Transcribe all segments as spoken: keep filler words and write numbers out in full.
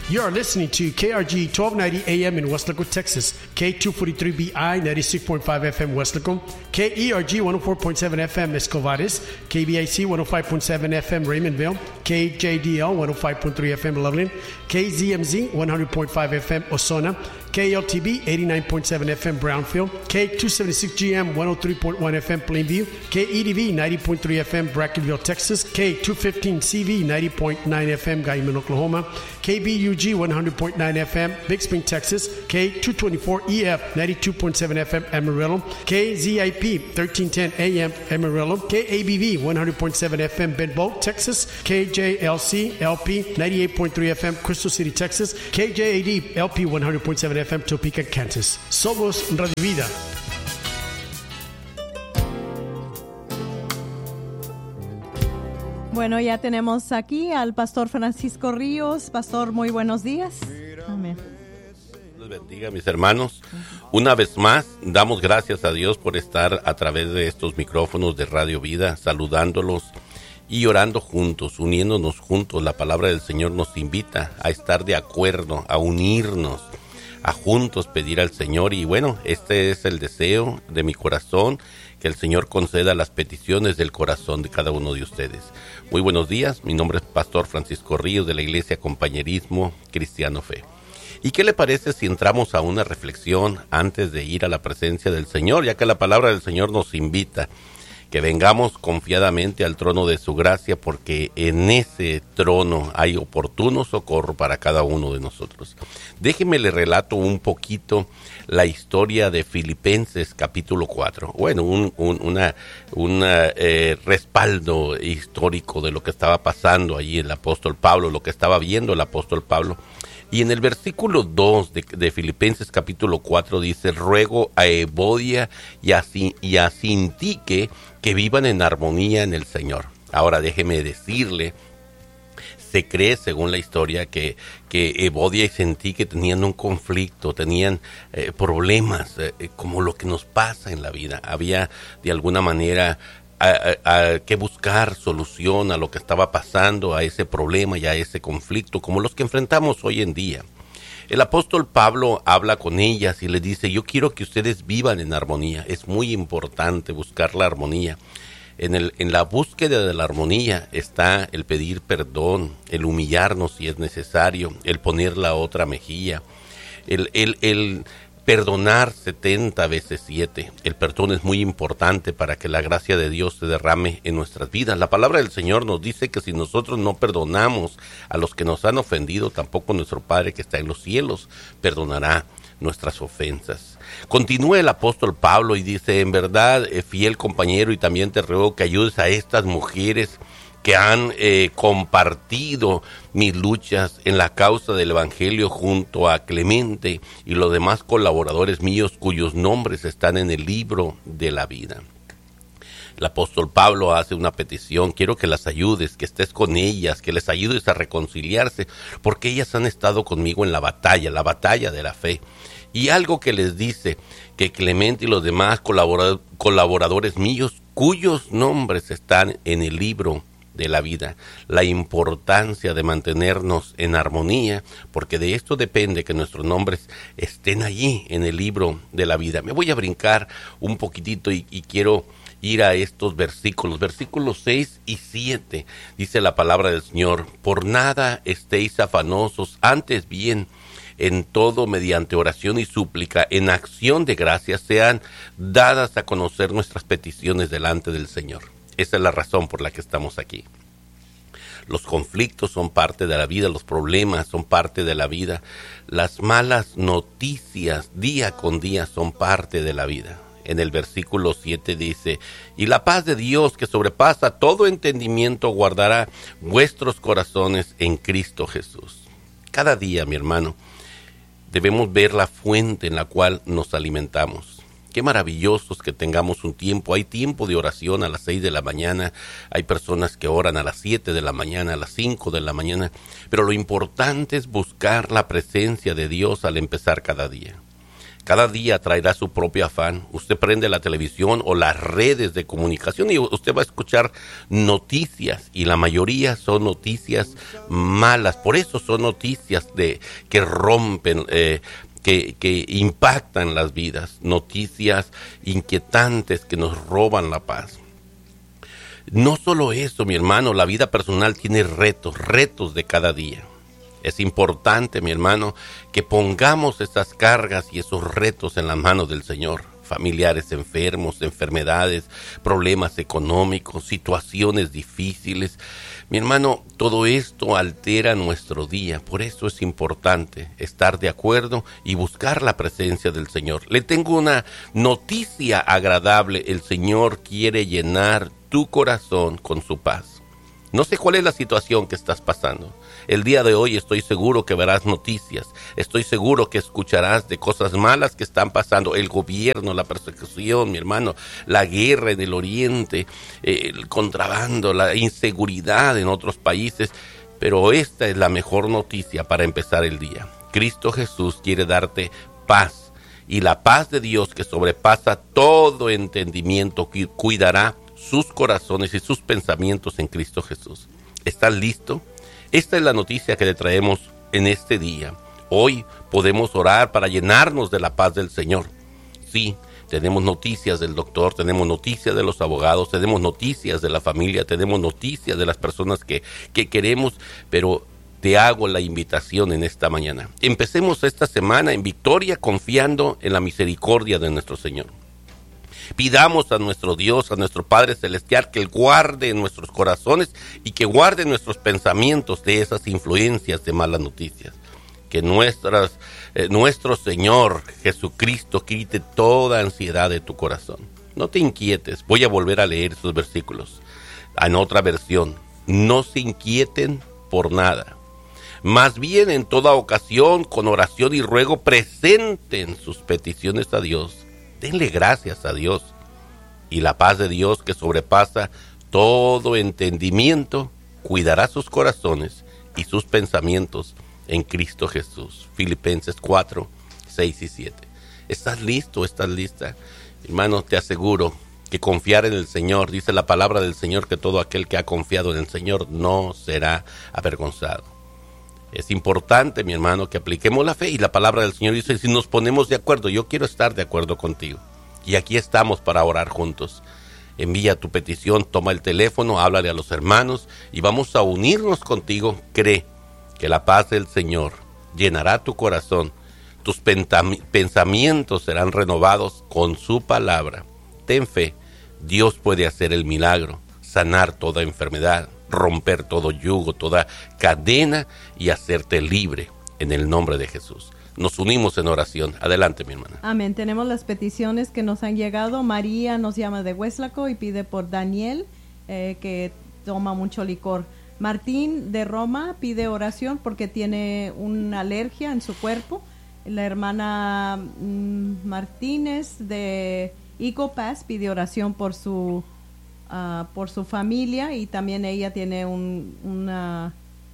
You are listening to K R G twelve ninety A M in Weslaco, Texas, K two forty-three B I ninety-six point five F M Weslaco, K E R G one oh four point seven F M Escovares, K B I C one oh five point seven F M Raymondville, K J D L one oh five point three F M Loveland, K Z M Z one hundred point five F M Ozona, K L T B eighty-nine point seven F M Brownfield, K two seventy-six G M one oh three point one F M Plainview, K E D V ninety point three F M Brackenville, Texas, K two fifteen C V ninety point nine F M Guyman, Oklahoma, K B U G one hundred point nine F M Big Spring, Texas, K two twenty-four E F ninety-two point seven F M Amarillo, K Z I P thirteen ten A M Amarillo, K A B V one hundred point seven F M Bedboe, Texas, K J L C L P ninety-eight point three F M Crystal City, Texas, K J A D L P one hundred point seven F M Topeka, Kansas. Somos Radio Vida. Bueno, ya tenemos aquí al pastor Francisco Ríos. Pastor, muy buenos días. Amén. Dios bendiga, mis hermanos. Una vez más, damos gracias a Dios por estar a través de estos micrófonos de Radio Vida, saludándolos y orando juntos, uniéndonos juntos. La palabra del Señor nos invita a estar de acuerdo, a unirnos, a juntos pedir al Señor. Y bueno, este es el deseo de mi corazón, que el Señor conceda las peticiones del corazón de cada uno de ustedes. Muy buenos días, mi nombre es Pastor Francisco Ríos de la Iglesia Compañerismo Cristiano Fe. ¿Y qué le parece si entramos a una reflexión antes de ir a la presencia del Señor? Ya que la palabra del Señor nos invita que vengamos confiadamente al trono de su gracia, porque en ese trono hay oportuno socorro para cada uno de nosotros. Déjeme le relato un poquito la historia de Filipenses capítulo cuatro. Bueno, un, un una, una eh, respaldo histórico de lo que estaba pasando allí el apóstol Pablo, lo que estaba viendo el apóstol Pablo. Y en el versículo dos de, de Filipenses capítulo cuatro dice: ruego a Evodia y a, y a Sintique que vivan en armonía en el Señor. Ahora déjeme decirle, se cree según la historia que, que Evodia y Sintique tenían un conflicto, tenían eh, problemas, eh, como lo que nos pasa en la vida. Había de alguna manera A, a, a que buscar solución a lo que estaba pasando, a ese problema y a ese conflicto, como los que enfrentamos hoy en día. El apóstol Pablo habla con ellas y les dice: yo quiero que ustedes vivan en armonía. Es muy importante buscar la armonía. En, el, en la búsqueda de la armonía está el pedir perdón, el humillarnos si es necesario, el poner la otra mejilla, el, el, el perdonar setenta veces siete. El perdón es muy importante para que la gracia de Dios se derrame en nuestras vidas. La palabra del Señor nos dice que si nosotros no perdonamos a los que nos han ofendido, tampoco nuestro Padre que está en los cielos perdonará nuestras ofensas. Continúa el apóstol Pablo y dice: en verdad, fiel compañero, y también te ruego que ayudes a estas mujeres que han eh, compartido mis luchas en la causa del Evangelio junto a Clemente y los demás colaboradores míos cuyos nombres están en el libro de la vida. El apóstol Pablo hace una petición: quiero que las ayudes, que estés con ellas, que les ayudes a reconciliarse, porque ellas han estado conmigo en la batalla, la batalla de la fe. Y algo que les dice, que Clemente y los demás colaborador, colaboradores míos cuyos nombres están en el libro de la vida, la importancia de mantenernos en armonía, porque de esto depende que nuestros nombres estén allí en el libro de la vida. Me voy a brincar un poquitito y, y quiero ir a estos versículos, versículos seis y siete, dice la palabra del Señor: por nada estéis afanosos, antes bien, en todo mediante oración y súplica, en acción de gracias, sean dadas a conocer nuestras peticiones delante del Señor. Esa es la razón por la que estamos aquí. Los conflictos son parte de la vida, los problemas son parte de la vida, las malas noticias día con día son parte de la vida. En el versículo siete dice: y la paz de Dios, que sobrepasa todo entendimiento, guardará vuestros corazones en Cristo Jesús. Cada día, mi hermano, debemos ver la fuente en la cual nos alimentamos. Qué maravillosos que tengamos un tiempo. Hay tiempo de oración a las seis de la mañana. Hay personas que oran a las siete de la mañana, a las cinco de la mañana. Pero lo importante es buscar la presencia de Dios al empezar cada día. Cada día traerá su propio afán. Usted prende la televisión o las redes de comunicación y usted va a escuchar noticias, y la mayoría son noticias malas. Por eso son noticias de que rompen, eh, que, que impactan las vidas, noticias inquietantes que nos roban la paz. No solo eso, mi hermano, la vida personal tiene retos, retos de cada día. Es importante, mi hermano, que pongamos esas cargas y esos retos en las manos del Señor. Familiares enfermos, enfermedades, problemas económicos, situaciones difíciles. Mi hermano, todo esto altera nuestro día. Por eso es importante estar de acuerdo y buscar la presencia del Señor. Le tengo una noticia agradable. El Señor quiere llenar tu corazón con su paz. No sé cuál es la situación que estás pasando. El día de hoy estoy seguro que verás noticias. Estoy seguro que escucharás de cosas malas que están pasando. El gobierno, la persecución, mi hermano, la guerra en el oriente, eh, el contrabando, la inseguridad en otros países. Pero esta es la mejor noticia para empezar el día. Cristo Jesús quiere darte paz. Y la paz de Dios, que sobrepasa todo entendimiento, cuidará sus corazones y sus pensamientos en Cristo Jesús. ¿Estás listo? Esta es la noticia que le traemos en este día. Hoy podemos orar para llenarnos de la paz del Señor. Sí, tenemos noticias del doctor, tenemos noticias de los abogados, tenemos noticias de la familia, tenemos noticias de las personas que, que queremos, pero te hago la invitación en esta mañana. Empecemos esta semana en victoria, confiando en la misericordia de nuestro Señor. Pidamos a nuestro Dios, a nuestro Padre Celestial, que Él guarde nuestros corazones y que guarde nuestros pensamientos de esas influencias de malas noticias. Que nuestras, eh, nuestro Señor Jesucristo quite toda ansiedad de tu corazón. No te inquietes. Voy a volver a leer esos versículos. En otra versión, no se inquieten por nada. Más bien en toda ocasión, con oración y ruego, presenten sus peticiones a Dios. Denle gracias a Dios, y la paz de Dios, que sobrepasa todo entendimiento, cuidará sus corazones y sus pensamientos en Cristo Jesús. Filipenses cuatro, seis y siete. ¿Estás listo? ¿Estás lista? Hermano, te aseguro que confiar en el Señor, dice la palabra del Señor, que todo aquel que ha confiado en el Señor no será avergonzado. Es importante, mi hermano, que apliquemos la fe, y la palabra del Señor dice, si nos ponemos de acuerdo, yo quiero estar de acuerdo contigo. Y aquí estamos para orar juntos. Envía tu petición, toma el teléfono, háblale a los hermanos y vamos a unirnos contigo. Cree que la paz del Señor llenará tu corazón. Tus pensamientos serán renovados con su palabra. Ten fe, Dios puede hacer el milagro, sanar toda enfermedad, romper todo yugo, toda cadena y hacerte libre en el nombre de Jesús. Nos unimos en oración. Adelante, mi hermana. Amén. Tenemos las peticiones que nos han llegado. María nos llama de Hueslaco y pide por Daniel, eh, que toma mucho licor. Martín de Roma pide oración porque tiene una alergia en su cuerpo. La hermana mm, Martínez de Eagle Pass pide oración por su Uh, por su familia, y también ella tiene un, una,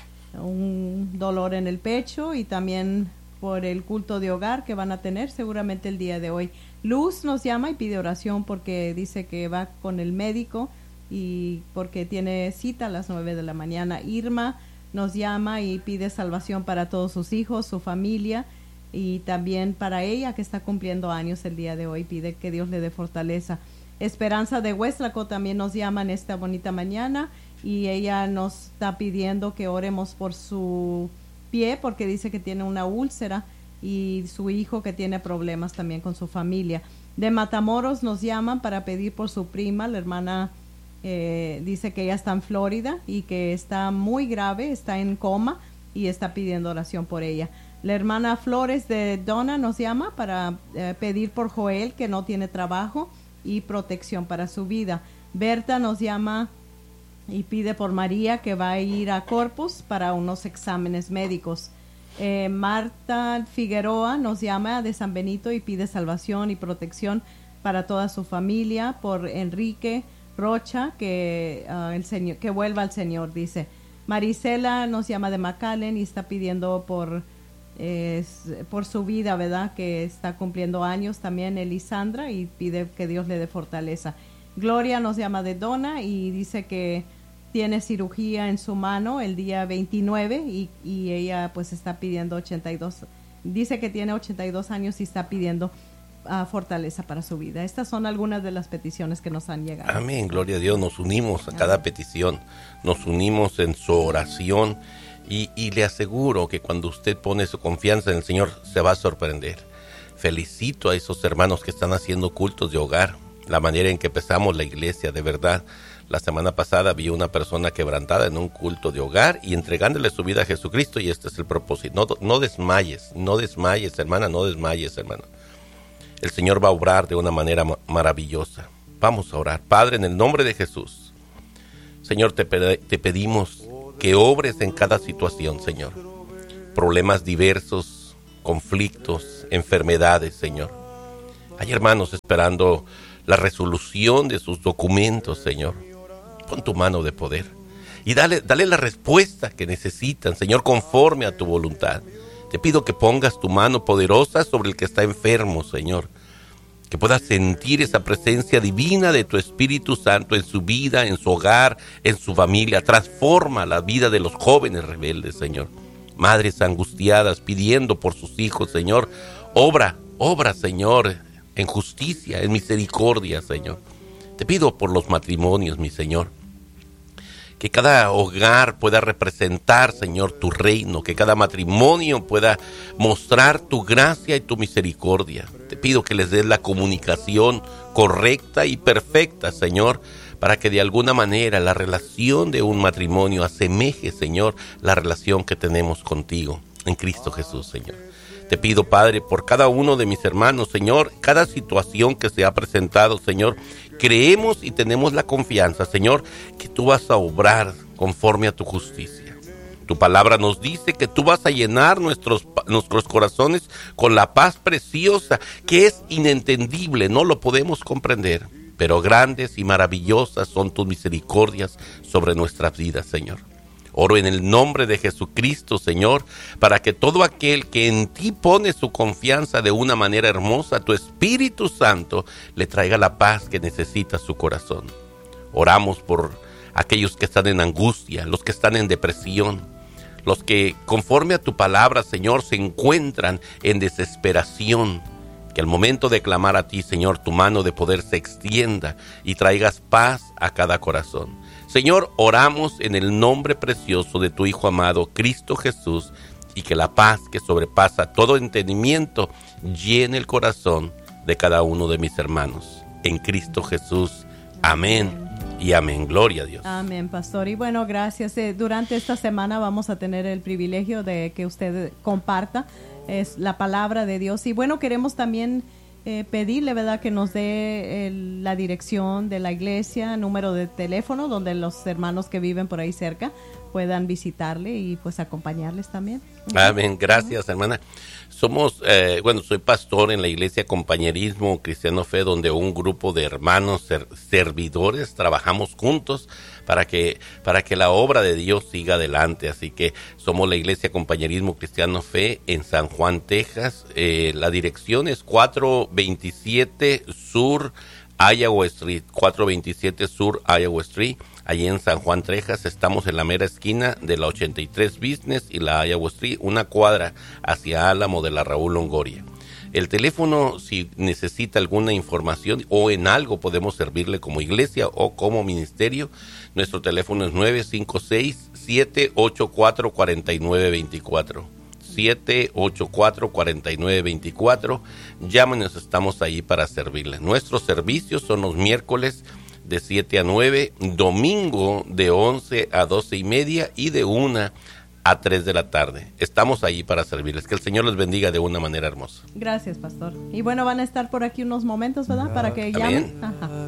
un dolor en el pecho, y también por el culto de hogar que van a tener seguramente el día de hoy. Luz nos llama y pide oración porque dice que va con el médico y porque tiene cita a las nueve de la mañana. Irma nos llama y pide salvación para todos sus hijos, su familia, y también para ella que está cumpliendo años el día de hoy. Pide que Dios le dé fortaleza. Esperanza de Hueslaco también nos llama en esta bonita mañana y ella nos está pidiendo que oremos por su pie porque dice que tiene una úlcera, y su hijo que tiene problemas también con su familia. De Matamoros nos llaman para pedir por su prima. La hermana eh, dice que ella está en Florida y que está muy grave, está en coma y está pidiendo oración por ella. La hermana Flores de Donna nos llama para eh, pedir por Joel, que no tiene trabajo, y protección para su vida. Berta nos llama y pide por María, que va a ir a Corpus para unos exámenes médicos. Eh, Marta Figueroa nos llama de San Benito y pide salvación y protección para toda su familia. Por Enrique Rocha, que, uh, el señor, que vuelva al Señor, dice. Marisela nos llama de McAllen y está pidiendo por es por su vida, ¿verdad? Que está cumpliendo años también Elisandra, y pide que Dios le dé fortaleza. Gloria nos llama de Dona y dice que tiene cirugía en su mano el día veintinueve y, y ella pues está pidiendo ochenta y dos, dice que tiene ochenta y dos años y está pidiendo uh, fortaleza para su vida. Estas son algunas de las peticiones que nos han llegado. Amén, gloria a Dios, nos unimos a cada petición, nos unimos en su oración y, y le aseguro que cuando usted pone su confianza en el Señor se va a sorprender. Felicito a esos hermanos que están haciendo cultos de hogar, la manera en que empezamos la iglesia, de verdad. La semana pasada vi una persona quebrantada en un culto de hogar y entregándole su vida a Jesucristo, y este es el propósito. No, no desmayes, no desmayes, hermana, no desmayes, hermano. El Señor va a obrar de una manera ma- maravillosa. Vamos a orar. Padre, en el nombre de Jesús, Señor, te, pe- te pedimos que obres en cada situación, Señor. Problemas diversos, conflictos, enfermedades, Señor. Hay hermanos esperando la resolución de sus documentos, Señor. Pon tu mano de poder y dale, dale la respuesta que necesitan, Señor, conforme a tu voluntad. Te pido que pongas tu mano poderosa sobre el que está enfermo, Señor. Que pueda sentir esa presencia divina de tu Espíritu Santo en su vida, en su hogar, en su familia. Transforma la vida de los jóvenes rebeldes, Señor. Madres angustiadas pidiendo por sus hijos, Señor. Obra, obra, Señor, en justicia, en misericordia, Señor. Te pido por los matrimonios, mi Señor. Que cada hogar pueda representar, Señor, tu reino. Que cada matrimonio pueda mostrar tu gracia y tu misericordia. Te pido que les des la comunicación correcta y perfecta, Señor, para que de alguna manera la relación de un matrimonio asemeje, Señor, la relación que tenemos contigo en Cristo Jesús, Señor. Te pido, Padre, por cada uno de mis hermanos, Señor, cada situación que se ha presentado, Señor, creemos y tenemos la confianza, Señor, que tú vas a obrar conforme a tu justicia. Tu palabra nos dice que tú vas a llenar nuestros, nuestros corazones con la paz preciosa, que es inentendible, no lo podemos comprender, pero grandes y maravillosas son tus misericordias sobre nuestras vidas, Señor. Oro en el nombre de Jesucristo, Señor, para que todo aquel que en ti pone su confianza de una manera hermosa, tu Espíritu Santo le traiga la paz que necesita su corazón. Oramos por aquellos que están en angustia, los que están en depresión, los que conforme a tu palabra, Señor, se encuentran en desesperación. Que al momento de clamar a ti, Señor, tu mano de poder se extienda y traigas paz a cada corazón. Señor, oramos en el nombre precioso de tu Hijo amado, Cristo Jesús, y que la paz que sobrepasa todo entendimiento llene el corazón de cada uno de mis hermanos. En Cristo Jesús. Amén y amén. Gloria a Dios. Amén, pastor. Y bueno, gracias. Eh, durante esta semana vamos a tener el privilegio de que usted comparta es la palabra de Dios. Y bueno, queremos también eh, pedirle, ¿verdad?, que nos dé el, la dirección de la iglesia, número de teléfono, donde los hermanos que viven por ahí cerca puedan visitarle y pues acompañarles también. Amén, gracias, hermana. Somos, eh, bueno, soy pastor en la iglesia Compañerismo Cristiano Fe, donde un grupo de hermanos ser, servidores trabajamos juntos para que para que la obra de Dios siga adelante. Así que somos la iglesia Compañerismo Cristiano Fe en San Juan, Texas. Eh, la dirección es cuatrocientos veintisiete Sur Iowa Street, cuatrocientos veintisiete Sur Iowa Street. Allí en San Juan, Texas, estamos en la mera esquina de la ochenta y tres Business y la Iowa Street, una cuadra hacia Álamo de la Raúl Longoria. El teléfono, si necesita alguna información o en algo podemos servirle como iglesia o como ministerio, nuestro teléfono es nueve cinco seis, siete ocho cuatro, cuatro nueve dos cuatro. siete ocho cuatro, cuatro nueve dos cuatro. Llámenos, estamos ahí para servirles. Nuestros servicios son los miércoles de siete a nueve, domingo de once a doce y media y de una a tres de la tarde. Estamos ahí para servirles. Que el Señor les bendiga de una manera hermosa. Gracias, pastor. Y bueno, van a estar por aquí unos momentos, ¿verdad? Para que llamen. Ajá.